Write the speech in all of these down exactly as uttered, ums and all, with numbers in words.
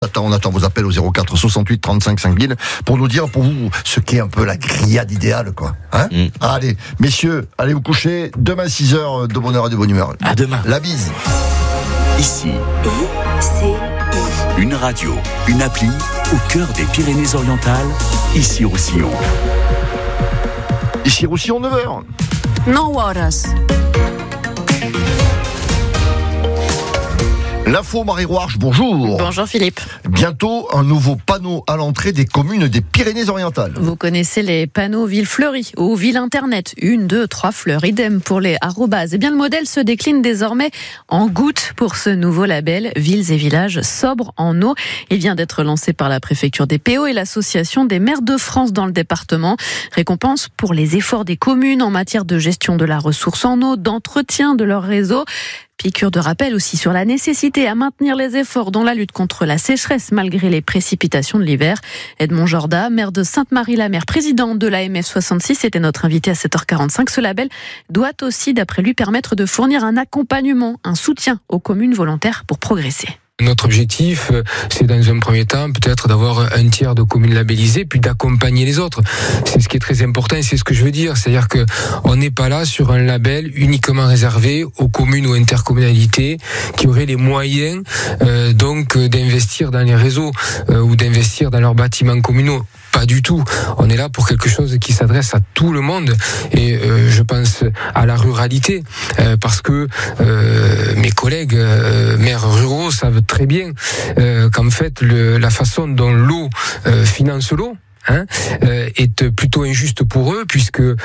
attend, on attend vos appels au zéro quatre soixante-huit trente-cinq cinq mille pour nous dire pour vous ce qu'est un peu la grillade idéale, quoi. Hein mm. Allez, messieurs, allez vous coucher. Demain six heures, de bonne heure et de bonne humeur. À demain. La bise. Ici, une radio, une appli au cœur des Pyrénées-Orientales, ici Roussillon. Ici Roussillon, neuf heures. neuf horas. L'info, Marie Roarch, bonjour. Bonjour Philippe. Bientôt, un nouveau panneau à l'entrée des communes des Pyrénées-Orientales. Vous connaissez les panneaux Ville Fleurie ou Ville Internet. Une, deux, trois fleurs. Idem pour les arrobases. Eh bien, le modèle se décline désormais en gouttes pour ce nouveau label Villes et Villages sobres en eau. Il vient d'être lancé par la préfecture des P O et l'association des maires de France dans le département. Récompense pour les efforts des communes en matière de gestion de la ressource en eau, d'entretien de leur réseau. Piqûre de rappel aussi sur la nécessité à maintenir les efforts dans la lutte contre la sécheresse malgré les précipitations de l'hiver. Edmond Jorda, maire de Sainte-Marie-la-Mer, président de l'A M F soixante-six, était notre invité à sept heures quarante-cinq. Ce label doit aussi, d'après lui, permettre de fournir un accompagnement, un soutien aux communes volontaires pour progresser. Notre objectif, c'est dans un premier temps peut-être d'avoir un tiers de communes labellisées, puis d'accompagner les autres. C'est ce qui est très important et c'est ce que je veux dire. C'est-à-dire que on n'est pas là sur un label uniquement réservé aux communes ou intercommunalités qui auraient les moyens euh, donc d'investir dans les réseaux euh, ou d'investir dans leurs bâtiments communaux. Pas du tout. On est là pour quelque chose qui s'adresse à tout le monde et euh, je pense à la ruralité euh, parce que euh, mes collègues euh, maires ruraux savent très bien euh, qu'en fait le, la façon dont l'eau euh, finance l'eau Hein, euh, est plutôt injuste pour eux puisque euh,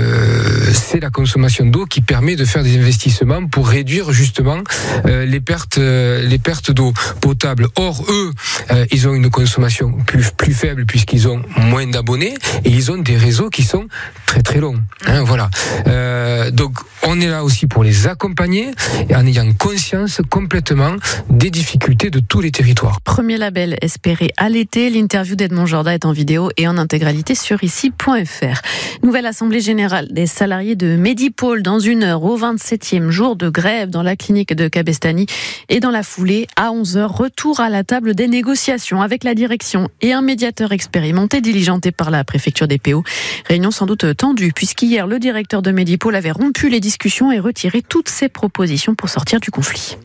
c'est la consommation d'eau qui permet de faire des investissements pour réduire justement euh, les pertes euh, les pertes d'eau potable. Or eux euh, ils ont une consommation plus plus faible puisqu'ils ont moins d'abonnés et ils ont des réseaux qui sont très très longs. Hein, voilà. Euh, donc on est là aussi pour les accompagner et en ayant conscience complètement des difficultés de tous les territoires. Premier label espéré à l'été. L'interview d'Edmond Jorda est en vidéo et en intégralité sur ici point f r. Nouvelle assemblée générale des salariés de Medipôle dans une heure au vingt-septième jour de grève dans la clinique de Cabestany et dans la foulée à onze heures, retour à la table des négociations avec la direction et un médiateur expérimenté diligenté par la préfecture des P O. Réunion sans doute tendue puisqu'hier le directeur de Medipôle avait rompu les discussions et retiré toutes ses propositions pour sortir du conflit.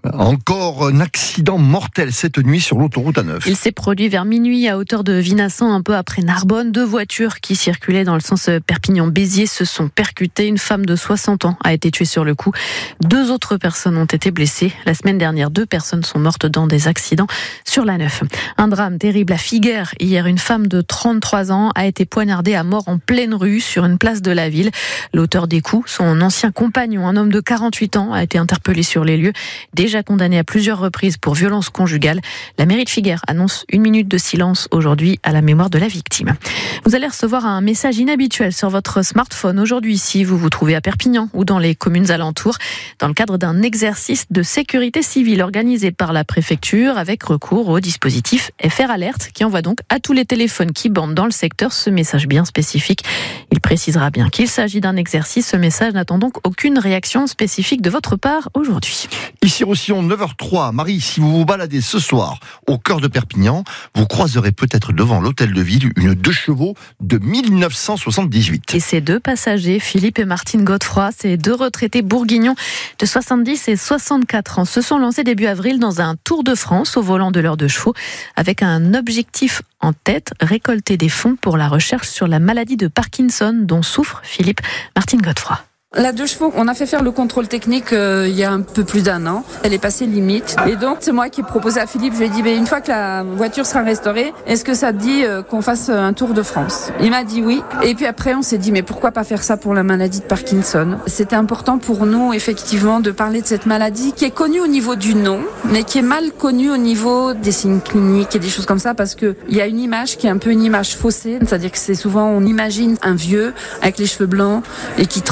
Encore un accident mortel cette nuit sur l'autoroute A neuf. Il s'est produit vers minuit à hauteur de Vinassan, un peu après Narbonne. Deux voitures qui circulaient dans le sens Perpignan-Béziers se sont percutées. Une femme de soixante ans a été tuée sur le coup. Deux autres personnes ont été blessées. La semaine dernière, deux personnes sont mortes dans des accidents sur l'A neuf. Un drame terrible à Figueres. Hier, une femme de trente-trois ans a été poignardée à mort en pleine rue sur une place de la ville. L'auteur des coups, son ancien compagnon, un homme de quarante-huit ans, a été interpellé sur les lieux. Déjà condamné à plusieurs reprises pour violence conjugale. La mairie de Figueres annonce une minute de silence aujourd'hui à la mémoire de la victime. Vous allez recevoir un message inhabituel sur votre smartphone aujourd'hui si vous vous trouvez à Perpignan ou dans les communes alentours dans le cadre d'un exercice de sécurité civile organisé par la préfecture avec recours au dispositif F R Alert qui envoie donc à tous les téléphones qui bandent dans le secteur ce message bien spécifique. Il précisera bien qu'il s'agit d'un exercice. Ce message n'attend donc aucune réaction spécifique de votre part aujourd'hui. Ici Roussillon, neuf heures trois. Marie, si vous vous baladez ce soir au cœur de Perpignan, vous croiserez peut-être devant l'hôtel de ville une deux chevaux de mille neuf cent soixante-dix-huit. Et ces deux passagers, Philippe et Martine Godefroy, ces deux retraités bourguignons de soixante-dix et soixante-quatre ans, se sont lancés début avril dans un Tour de France au volant de leurs deux chevaux avec un objectif en tête, récolter des fonds pour la recherche sur la maladie de Parkinson dont souffre Philippe. Martine Godefroy. La deux chevaux, on a fait faire le contrôle technique euh, il y a un peu plus d'un an. Elle est passée limite. Et donc, c'est moi qui ai proposé à Philippe, je lui ai dit, bah, une fois que la voiture sera restaurée, est-ce que ça te dit euh, qu'on fasse un tour de France? Il m'a dit oui. Et puis après, on s'est dit, mais pourquoi pas faire ça pour la maladie de Parkinson? C'était important pour nous, effectivement, de parler de cette maladie qui est connue au niveau du nom, mais qui est mal connue au niveau des signes cliniques et des choses comme ça, parce que il y a une image qui est un peu une image faussée. C'est-à-dire que c'est souvent, on imagine un vieux avec les cheveux blancs et qui tremble. Alors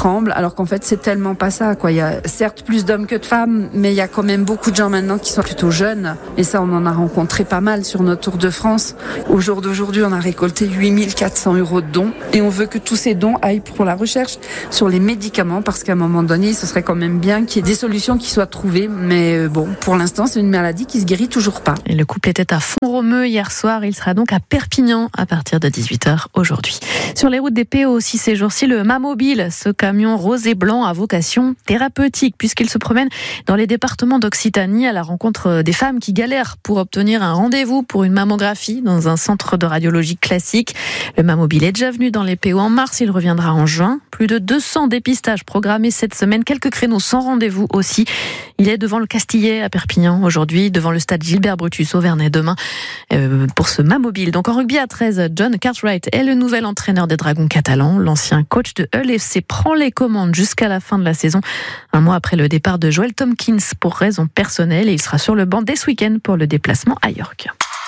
Alors qu'en fait, c'est tellement pas ça, quoi. Il y a certes plus d'hommes que de femmes, mais il y a quand même beaucoup de gens maintenant qui sont plutôt jeunes. Et ça, on en a rencontré pas mal sur notre Tour de France. Au jour d'aujourd'hui, on a récolté huit mille quatre cents euros de dons. Et on veut que tous ces dons aillent pour la recherche sur les médicaments, parce qu'à un moment donné, ce serait quand même bien qu'il y ait des solutions qui soient trouvées. Mais bon, pour l'instant, c'est une maladie qui se guérit toujours pas. Et le couple était à Font-Romeu hier soir. Il sera donc à Perpignan à partir de dix-huit heures aujourd'hui. Sur les routes des P O aussi ces jours-ci, le Mamobile, ce camion rose et blanc à vocation thérapeutique, puisqu'il se promène dans les départements d'Occitanie à la rencontre des femmes qui galèrent pour obtenir un rendez-vous pour une mammographie dans un centre de radiologie classique. Le Mamobile est déjà venu dans les P O en mars, il reviendra en juin. Plus de deux cents dépistages programmés cette semaine, quelques créneaux sans rendez-vous aussi. Il est devant le Castillet à Perpignan aujourd'hui, devant le stade Gilbert Brutus au Vernet demain euh, pour ce Mamobile. Donc en rugby à treize, John Cartwright est le nouvel entraîneur des Dragons catalans. L'ancien coach de Hull F C prend les commandes jusqu'à la fin de la saison. Un mois après le départ de Joel Tomkins pour raison personnelle, et il sera sur le banc dès ce week-end pour le déplacement à York.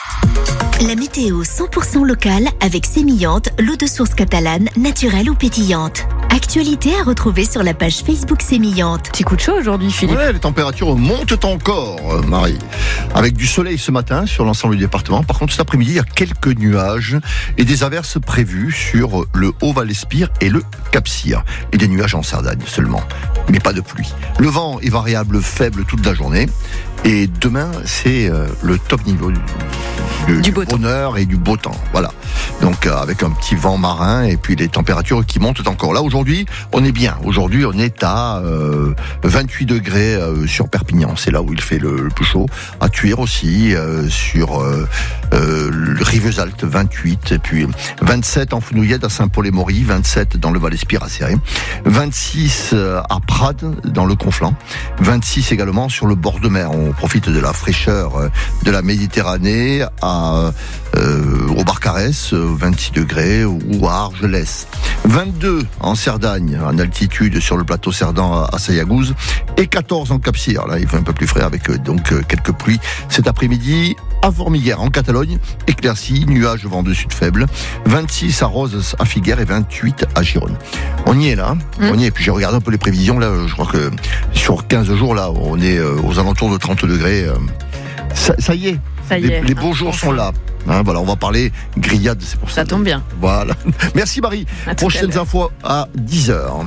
La météo cent pour cent locale avec Sémillante, l'eau de source catalane, naturelle ou pétillante. Actualité à retrouver sur la page Facebook Sémillante. Petit coup de chaud aujourd'hui, Philippe. Ouais, les températures montent encore, euh, Marie. Avec du soleil ce matin sur l'ensemble du département. Par contre, cet après-midi, il y a quelques nuages et des averses prévues sur le Haut-Val-Espire et le Cap-Cyr. Et des nuages en Cerdagne seulement, mais pas de pluie. Le vent est variable, faible toute la journée. Et demain, c'est euh, le top niveau du, du, du bonheur et du beau temps. Voilà. Donc euh, avec un petit vent marin et puis les températures qui montent encore. Là aujourd'hui, on est bien. Aujourd'hui, on est à euh, vingt-huit degrés euh, sur Perpignan. C'est là où il fait le, le plus chaud. À Thuir aussi, euh, sur euh, euh, Rivesaltes vingt-huit, et puis vingt-sept en Fenouillède à Saint-Paul-et-Maury, vingt-sept dans le Val-Espire à Céré, vingt-six à Prades dans le Conflent, vingt-six également sur le bord de mer. On profite de la fraîcheur de la Méditerranée à euh, au Barcarès, vingt-six degrés, ou à Argelès. vingt-deux en Cerdagne, en altitude sur le plateau Cerdan à Sayagouz, et quatorze en Cap-Cyr. Là, il fait un peu plus frais avec donc quelques pluies cet après-midi. À Formiguères, en Catalogne, éclaircies, nuages, vent de sud faible. vingt-six à Roses, à Figueres, et vingt-huit à Gironne. On y est là, mmh. on y est. Et puis j'ai regardé un peu les prévisions là. Je crois que sur quinze jours là, on est aux alentours de trente degrés. Ça, ça y est. Ça y les, est. les beaux jours sont là. Hein, voilà, on va parler grillade, c'est pour ça. Ça tombe bien. Voilà. Merci Marie. Prochaines infos à dix heures.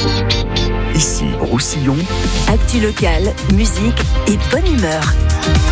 Ici, Roussillon. Actu locale, musique et bonne humeur.